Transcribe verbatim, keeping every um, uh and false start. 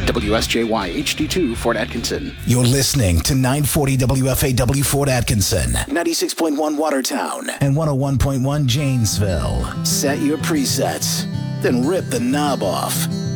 W S J Y H D two, Fort Atkinson. You're listening to nine forty W F A W Fort Atkinson, ninety-six point one Watertown, and one oh one point one Janesville. Set your presets, then rip the knob off.